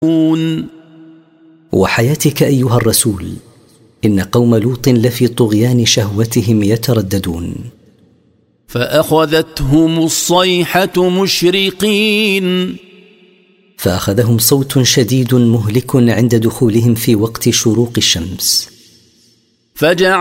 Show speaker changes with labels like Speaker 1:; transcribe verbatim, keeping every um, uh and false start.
Speaker 1: وحياتك أيها الرسول، إن قوم لوط لفي طغيان شهوتهم يترددون.
Speaker 2: فأخذتهم الصيحة مشرقين،
Speaker 1: فأخذهم صوت شديد مهلك عند دخولهم في وقت شروق الشمس.
Speaker 2: فجعل